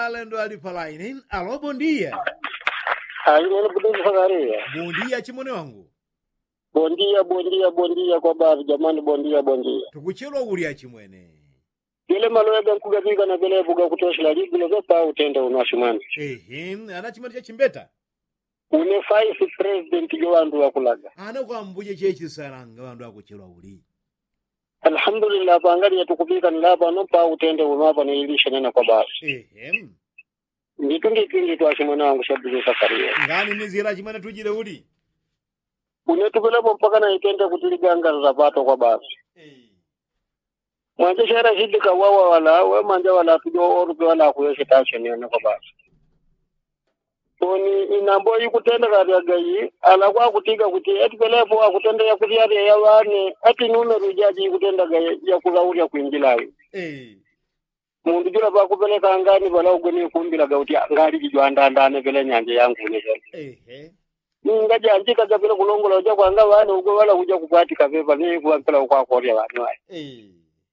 kale ndo alipalaini. Alo, bom dia. Mwana Buduzi Fakaria. Bom dia chimone wangu. Bom dia kwa baadhi jamani, bom dia. Tukuchilwa uli chimwene. Ile maloega nkugabika na vile buga kutosha la ligi lozo pa utende unashimani. Ana chimani cha chimbeta. Une vice president yo wandu wakulaga. Ana kwa mbuje chechi saranga wandu wakuchilwa uli. Alhamdulillah bangali yatukubika nilaba no pa utende unapa ni ilisha nena kwa baadhi. Nitungi tuwashimwana wangu Shabuzi Fakaria. Ngani nizira chimane tujile uli. Unetupelepo mpaka na itende kutiliganga za pato kwa baadhi. Mwanje shara shidika wawa wala we manja wala tujo orupe wala kuyoshe tache ni kwa baadhi. Toni inambo yikutenda kari gayi ala kwa kutiga kuti etupelepo wa kutenda ya kutiari ya wane ati nume rujaji yikutenda gayi ya kulauri ya kuingilawi. Mundu jula ba kupeleka angani bala ugoni kumbila gauti ngari kijwanda ndane vile nyanje yangu ni vile. Ngaja antika kapela kulongola uja kwanga wane ugo wala kuja kupati kaveva ni kuampela kwa korea wanu wae.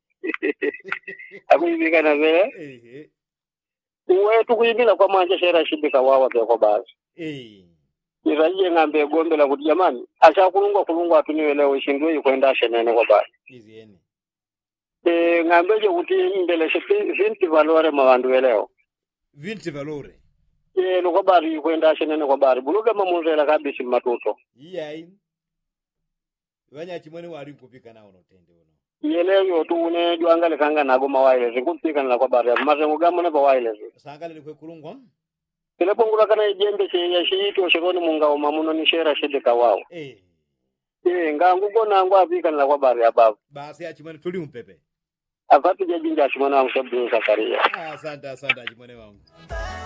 Aku ibika na vile. Uwe tukuibila kwa manje shera shibika wawa kwa bazi. Niraje ngambe gombe la kuti jamani asha kulungwa atuniwe leo ishindwe yukwenda shenene kwa bazi. Ngambeje kuti mbele vinti valore mawandu leo. Vinti valore. Nuko bari kwenda shenene kwa bari. Buluga mamunzela kabisi matoto. Wanya chimone wali kupika nao no tende uno. Yeleyo tu une juangale kanga nago mawaile kupika na kwa bari. Mazengo gamone ba waile. Sangale ni kulungwa. Telepongula kana ijembe ya shito shironi munga mamuno ni shera shidika wao. Ngangu kona ngwa apika na kwa bari ababu. Basi ya chimone tuli umpepe. Afati jajinja chimone wangu Shabuzi Fakaria. Asante chimone wangu.